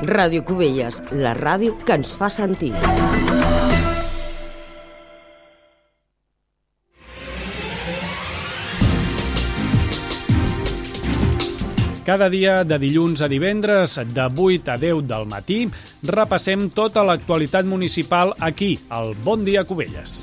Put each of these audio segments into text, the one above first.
Ràdio Cubelles, la ràdio que ens fa sentir. Cada dia, de dilluns a divendres, de 8 a 10 del matí, repassem tota l'actualitat municipal aquí, al Bon Dia Cubelles.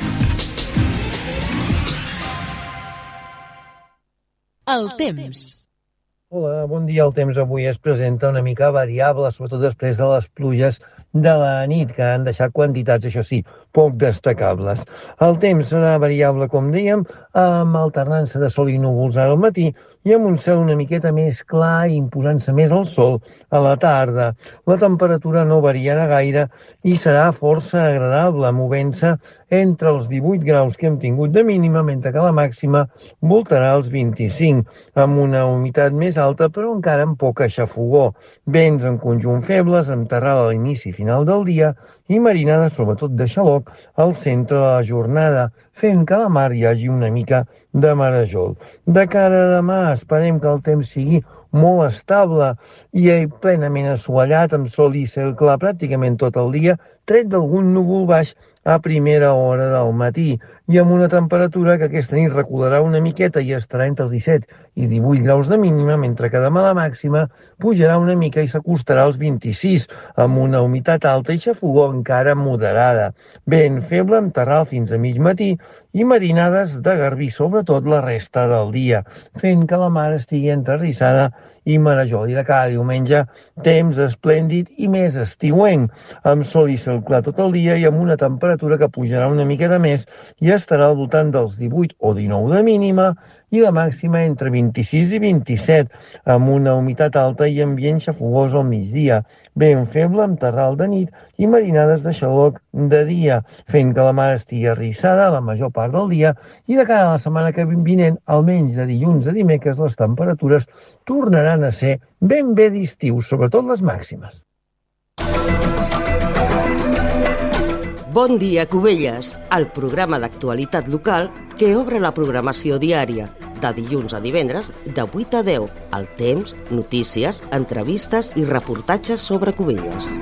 El temps. Hola, bon dia. El temps avui es presenta una mica variable, sobretot després de les pluges de la nit, que han deixat quantitats, això sí, poc destacables. El temps serà variable, com dèiem, amb alternança de sol i núvols ara al matí i amb un cel una miqueta més clar i imposant-se més el sol a la tarda. La temperatura no variarà gaire i serà força agradable, movent-se entre els 18 graus que hem tingut de mínima, mentre que la màxima voltarà els 25, amb una humitat més alta, però encara amb poca xafogor. Vents en conjunt febles, amb terral a l'inici i final del dia, i marinada, sobretot de xaloc, al centre de la jornada, fent que a la mar hi hagi una mica de marejol. De cara a demà, esperem que el temps sigui molt estable i plenament assolellat, amb sol i cel clar pràcticament tot el dia, tret d'algun núvol baix a primera hora del matí, i amb una temperatura que aquesta nit recularà una miqueta i estarà entre els 17 i 18 graus de mínima, mentre que demà la màxima pujarà una mica i s'acostarà als 26, amb una humitat alta i xafogor encara moderada. Vent feble amb terral fins a mig matí i marinades de garbí, sobretot la resta del dia, fent que la mar estigui enterrissada i marejol. I de cada diumenge, temps esplèndid i més estiuenc, amb sol i cel clar tot el dia i amb una temperatura que pujarà una miqueta més i estarà al voltant dels 18 o 19 de mínima i la màxima entre 26 i 27, amb una humitat alta i ambient xafogós al migdia, vent feble amb terral de nit i marinades de xaloc de dia, fent que la mar estigui arrissada la major part del dia, i de cara a la setmana que vinent, almenys de dilluns a dimecres, les temperatures tornaran a ser ben bé d'estiu, sobretot les màximes. Bon dia, Cubelles, el programa d'actualitat local que obre la programació diària, de dilluns a divendres, de 8 a 10, el temps, notícies, entrevistes i reportatges sobre Cubelles.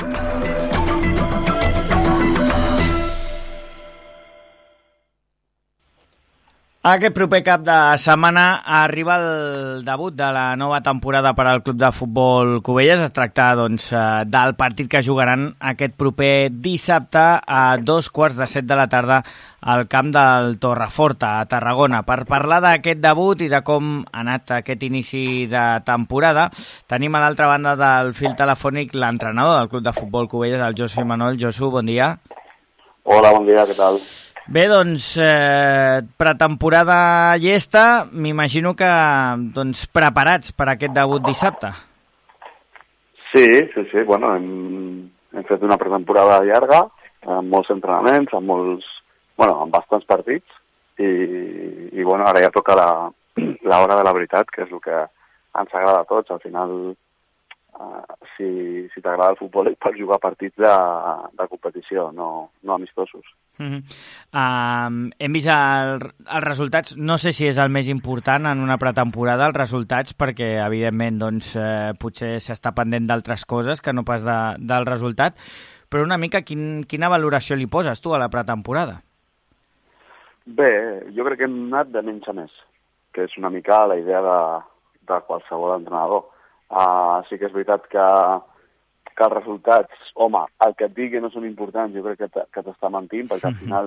Aquest proper cap de setmana arriba el debut de la nova temporada per al Club de Futbol Cubelles. Es tracta del partit que jugaran aquest proper dissabte a 7:15 de la tarda al camp del Torreforta, a Tarragona. Per parlar d'aquest debut i de com ha anat aquest inici de temporada, tenim a l'altra banda del fil telefònic l'entrenador del Club de Futbol Cubelles, el Josu Imanol. Josu, bon dia. Hola, bon dia, què tal? Bé, pretemporada llesta, m'imagino que preparats per aquest debut dissabte. Sí, bueno, hem fet una pretemporada llarga, amb molts entrenaments, amb bastants partits, i bueno, ara ja toca l'hora de la veritat, que és el que ens agrada a tots. Al final, si t'agrada el futbol, pots jugar partits de competició, no amistosos. Hem vist els resultats, no sé si és el més important en una pretemporada, els resultats, perquè evidentment potser s'està pendent d'altres coses que no pas del resultat, però una mica quina valoració li poses tu a la pretemporada? Bé, jo crec que hem anat de menys a més, que és una mica la idea de qualsevol entrenador. Sí que és veritat que els resultats, home, el que et digui no són importants, jo crec que t'està mentint, perquè al final,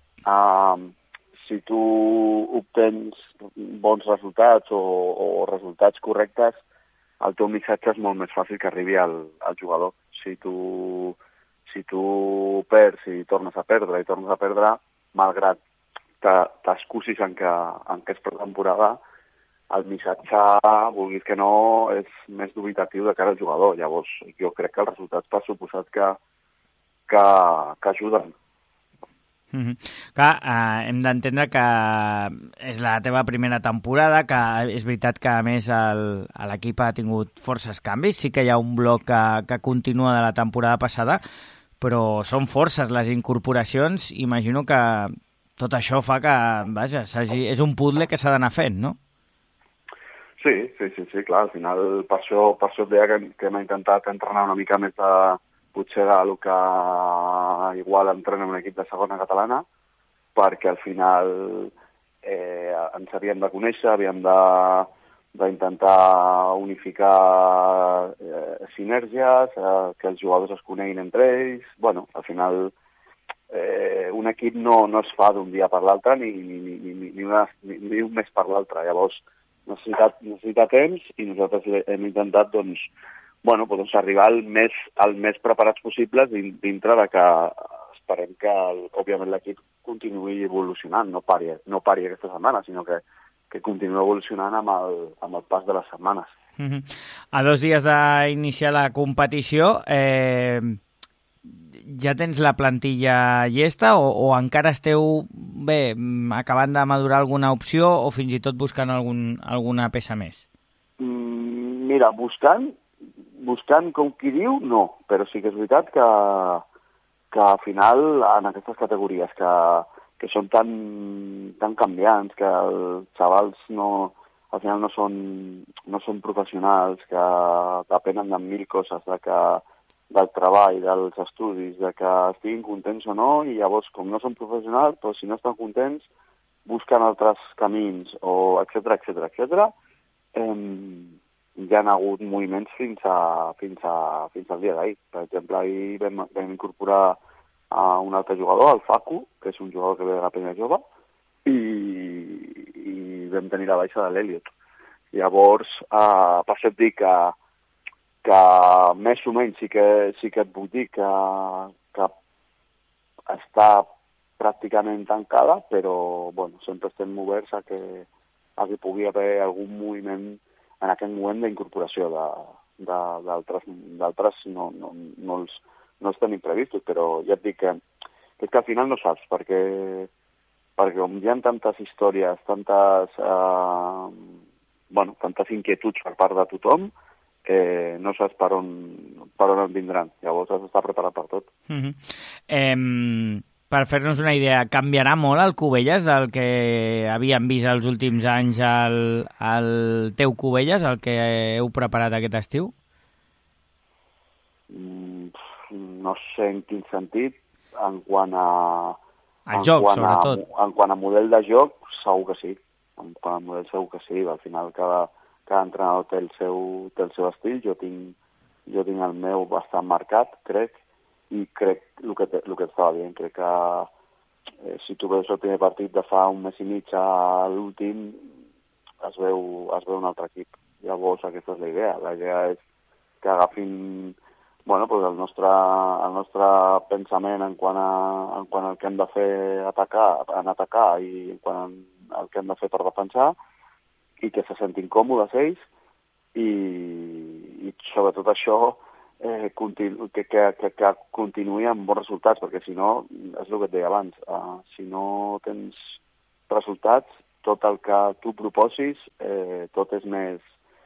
si tu obtens bons resultats o resultats correctes, el teu missatge és molt més fàcil que arribi al jugador. Si tu perds i tornes a perdre, malgrat t'excusis en què és pretemporada, el missatge, vulguis que no, és més dubitatiu de cara al jugador. Llavors, jo crec que els resultats, per suposat, que ajuden. Clar, hem d'entendre que és la teva primera temporada, que és veritat que, a més, l'equip ha tingut forces canvis. Sí que hi ha un bloc que continua de la temporada passada, però són forces les incorporacions. Imagino que tot això fa que, vaja, és un puzzle que s'ha d'anar fent, no? Sí, clar, al final per això et deia que hem intentat entrenar una mica més potser del que igual entrena un equip de segona catalana, perquè al final ens havíem de conèixer, havíem d'intentar unificar sinergies, que els jugadors es coneguin entre ells. Bueno, al final un equip no es fa d'un dia per l'altre ni un mes per l'altre. Llavors necessita temps i nosaltres hem intentat doncs arribar el més preparats possibles dintre de que esperem que òbviament l'equip continuï evolucionant, no pari aquesta setmana, sinó que continuï evolucionant amb el pas de les setmanes. A 2 dies d'iniciar la competició, ja tens la plantilla llesta o encara esteu acabant de madurar alguna opció o fins i tot buscant alguna peça més? Mira, buscant com qui diu, no, però sí que és veritat que al final en aquestes categories que són tan canviants, que els xavals al final no són professionals, que depenen de 1000 coses, del treball, dels estudis, de que estiguin contents o no, i llavors, com no són professionals, doncs si no estan contents, busquen altres camins, o etcètera. Hi ha hagut moviments fins al dia d'ahir. Per exemple, ahir vam incorporar a un altre jugador, el Facu, que és un jugador que ve de la Penya Jove, i vam tenir la baixa de l'Eliot. Llavors, per això et dic que més o menys sí que et vull dir que està pràcticament tancada, però bueno, sempre estem oberts a que pugui haver algun moviment en aquest moment d'incorporació d'altres no els tenim previstos, però ja et dic que és que al final no saps, perquè com hi ha tantes històries, tantes inquietuds per part de tothom, no saps per on en vindran. Llavors has d'estar preparat per tot. Per fer-nos una idea, canviarà molt el Cubelles del que havíem vist els últims anys al teu Cubelles, el que heu preparat aquest estiu? No sé en quin sentit, en quant a... joc, sobretot. En quant a model de joc, segur que sí. En quant a model segur que sí. Al final cada entrenador té el seu estil. Jo tinc el meu bastant marcat, crec, i crec el que estava dient. Crec que si tu veus el primer partit de fa un mes i mig a l'últim, es veu un altre equip. Llavors aquesta és la idea. La idea és que agafin el nostre pensament en quant al que hem de fer atacar i en quant al que hem de fer per defensar, i que se sentin còmodes ells, i sobretot això que continuï amb bons resultats, perquè si no, és el que et deia abans, si no tens resultats, tot el que tu proposis, tot és més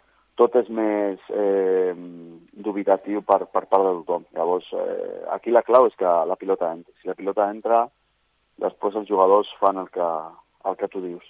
dubitatiu per part de tothom. Llavors, aquí la clau és que la pilota entri. Si la pilota entra, després els jugadors fan el que tu dius.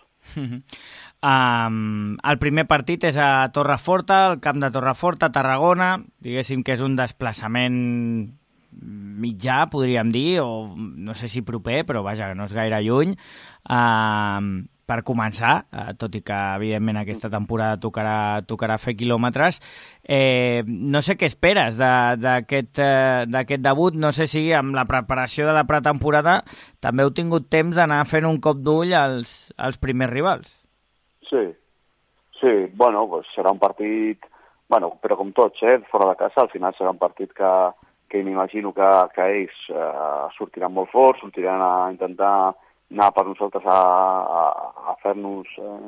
El primer partit és a Torreforta, al camp de Torreforta, Tarragona. Diguéssim que és un desplaçament mitjà, podríem dir, o no sé si proper, però vaja, no és gaire lluny. Per començar, tot i que evidentment aquesta temporada tocarà fer quilòmetres. No sé què esperes d'aquest debut, no sé si amb la preparació de la pretemporada també heu tingut temps d'anar fent un cop d'ull als primers rivals. Sí, serà un partit, però com tots, fora de casa, al final serà un partit que m'imagino que ells sortiran molt forts, sortiran a intentar anar per nosaltres a fer-nos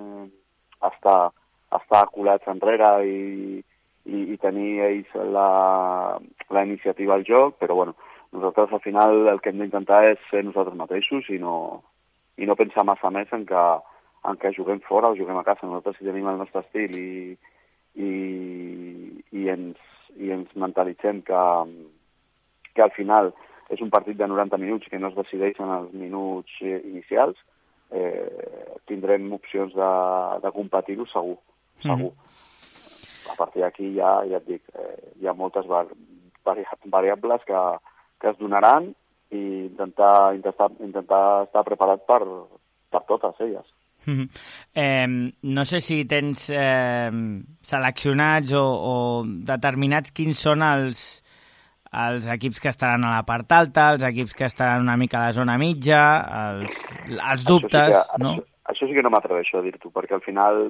estar colats enrere i tenir ells la iniciativa al joc, però nosaltres al final el que hem d'intentar és ser nosaltres mateixos i no pensar massa més en que juguem fora o juguem a casa. Nosaltres si tenim el nostre estil i ens mentalitzem que al final és un partit de 90 minuts que no es decideix en els minuts inicials, tindrem opcions de competir-ho segur. a partir d'aquí ja et dic, hi ha moltes variables que es donaran i intentar estar preparat per totes elles. No sé si tens seleccionats o determinats quins són els equips que estaran a la part alta, els equips que estaran una mica a la zona mitja, els dubtes, no? Això sí que no m'atreveixo a dir-t'ho, perquè al final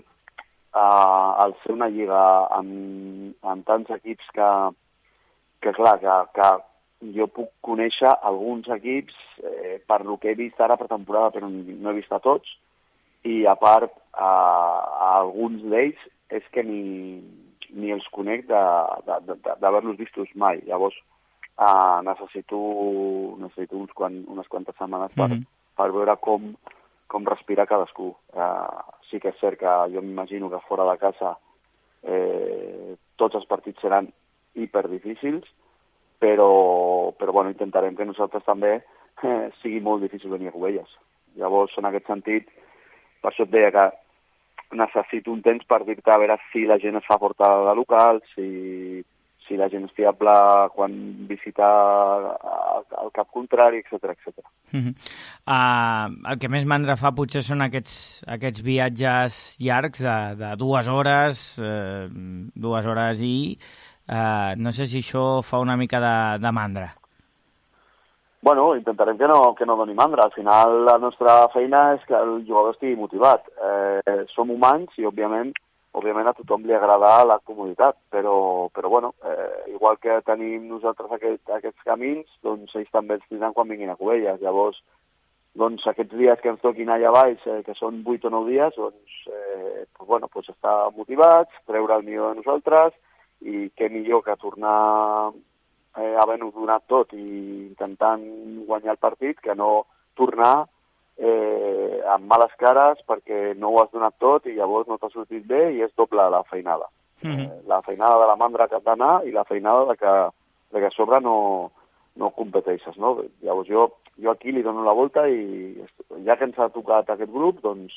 al ser una lliga amb tants equips que clar, que jo puc conèixer alguns equips per lo que he vist ara per temporada, però no he vist a tots, i a part a alguns d'ells és que ni els conec d'haver-los vistos mai. Llavors necessito unes quantes setmanes per veure com respira cadascú. Sí que és cert que jo m'imagino que fora de casa tots els partits seran hiperdifícils, però bueno, intentarem que nosaltres també sigui molt difícil venir a Cubelles. Llavors, en aquest sentit, per això et deia que necessito un temps per dir-te a veure si la gent es fa forta de local, si la gent és fiable quan visita el cap contrari, etc. El que més mandra fa potser són aquests viatges llargs de 2 hores, 2 hores i no sé si això fa una mica de mandra. Bueno, intentarem que no doni mandra. Al final la nostra feina és que el jugador estigui motivat. Som humans i òbviament a tothom li agrada la comoditat, però bueno, igual que tenim nosaltres aquests camins, doncs ells també els tindran quan vinguin a Cubelles. Llavors, doncs aquests dies que ens toquin allà baix, que són 8 o 9 dies, doncs estar motivats, treure el millor de nosaltres, i què millor que tornar havent-ho donat tot i intentant guanyar el partit que no tornar amb males cares perquè no ho has donat tot i llavors no t'ha sortit bé i és doble la feinada. La feinada de la mandra que has d'anar i la feinada de que a sobre no competeixes, no? Llavors jo aquí li dono la volta i ja que ens ha tocat aquest grup, doncs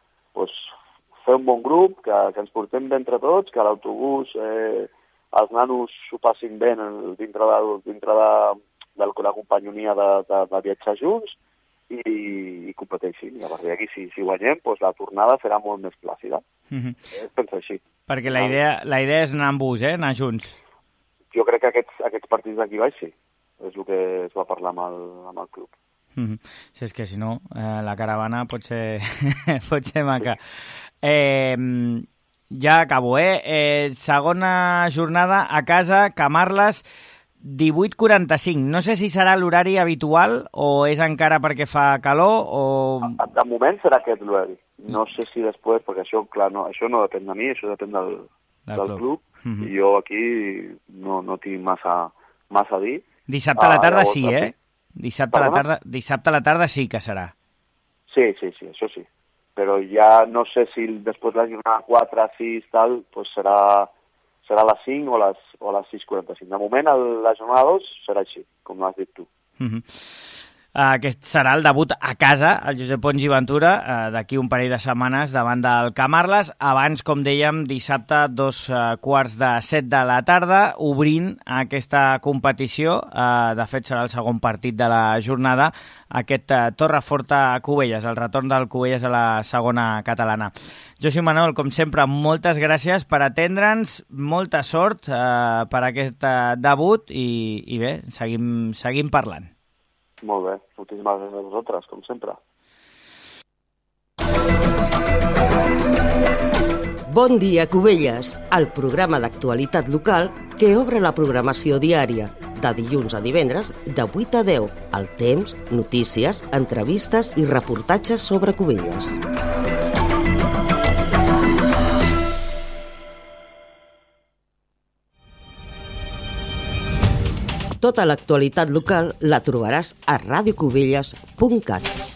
fer un bon grup, que ens portem bé entre tots, que l'autobús els nanos s'ho passin bé dintre de la companyonia de viatjar junts i competeixin. I a partir d'aquí, si guanyem, doncs la tornada serà molt més plàcida. Penso així. Perquè la idea és anar amb bus, anar junts. Jo crec que aquests partits d'aquí baix sí. És el que es va parlar amb el club. Si és que si no, la caravana pot ser maca. Ja acabo, segona jornada a casa, Camarles, 18:45. No sé si serà l'horari habitual o és encara perquè fa calor o... De moment serà aquest l'horari. No sé si després, perquè això, clar, això no depèn de mi, això depèn del club. I jo aquí no tinc massa a dir. Dissabte a la tarda sí, Dissabte a la tarda sí que serà. Sí, això sí. Però ja no sé si després la jornada 4, 6, tal, doncs serà a les 5 o a les 6:45. De moment, la jornada 2 serà així, com l'has dit tu. Aquest serà el debut a casa, el Josep Pons i Ventura, d'aquí un parell de setmanes davant del Camarles. Abans, com dèiem, dissabte, 2:45 de la tarda, obrint aquesta competició. De fet, serà el segon partit de la jornada, aquest Torreforta-Cubelles, el retorn del Cubelles a la segona catalana. Josi Manuel, com sempre, moltes gràcies per atendre'ns, molta sort per aquest debut i bé, seguim parlant. Molt bé, moltíssimes gràcies a vosaltres, com sempre. Bon dia, Cubelles, el programa d'actualitat local que obre la programació diària, de dilluns a divendres, de 8 a 10, al temps, notícies, entrevistes i reportatges sobre Cubelles. Tota l'actualitat local la trobaràs a radiocubelles.cat.